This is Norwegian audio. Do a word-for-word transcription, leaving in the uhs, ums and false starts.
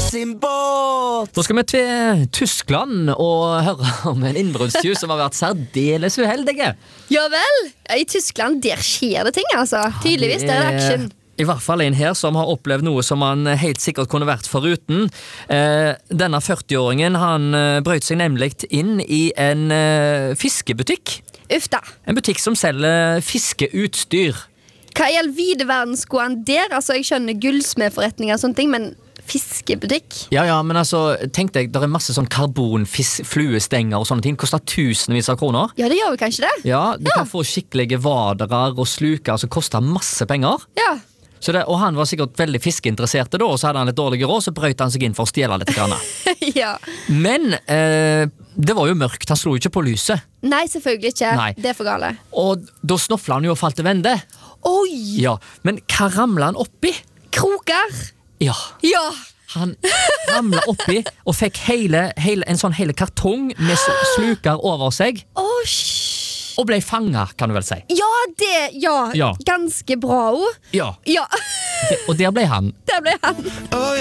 sin båt. Da skal vi til Tyskland og høre om en innbruddstyv som har vært særdeles uheldige. Ja vel, i Tyskland der skjer det ting altså. Tydeligvis, det er action. I hvert fall en her som har opplevd noe som han helt sikkert kunne vært foruten. Eh, denne førti-åringen, han eh, brøt seg nemlig inn i en eh, fiskebutikk. Uff da. En butikk som selger fiskeutstyr. Hva i all vide verden skulle han der? Altså, jeg skjønner gullsmedforretninger og sånne ting, men fiskebutikk? Ja, ja, men altså, tenk deg, der er masse sånn karbonfluestenger og sånne ting. Koster tusenvis av kroner. Ja, det gjør jo kanskje det. Ja, du Ja. kan få skikkelige vaderer og sluker som koster masse penger. Ja. Så det, og han var sikkert veldig fiskeinteressert da, og så hadde han litt dårlige råd, så brøt han seg inn for å stjele litt grann. Ja. Men eh, det var jo mørkt, han slo jo ikke på lyset. Nei, selvfølgelig ikke. Nei. Det er for gale. Og da snoffla han jo og falt til vende. Oi! Ja, men hva ramla han oppi? Kroker! Ja, Ja! han ramla oppi og fikk hele, hele, en sånn hele kartong med s- sluker over seg, Åh, shit. og ble fanget, kan du vel si. Ja, det, ja. Ja. Ganske bra ord. Ja, Ja, og der ble han. der ble han.